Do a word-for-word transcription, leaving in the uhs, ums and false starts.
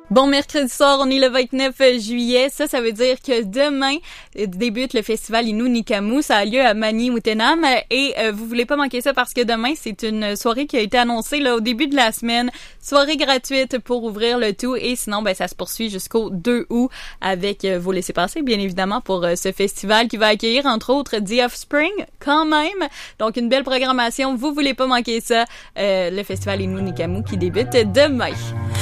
Bon mercredi soir, on est le vingt-neuf juillet. Ça, ça veut dire que demain débute le festival Innu Nikamu. Ça a lieu à Maniwutenam et euh, vous voulez pas manquer ça parce que demain, c'est une soirée qui a été annoncée là au début de la semaine. Soirée gratuite pour ouvrir le tout et sinon, ben ça se poursuit jusqu'au deux août avec euh, vos laissez-passer, bien évidemment, pour euh, ce festival qui va accueillir entre autres The Offspring quand même. Donc, une belle programmation. Vous voulez pas manquer ça. Euh, le festival Innu Nikamu qui débute demain.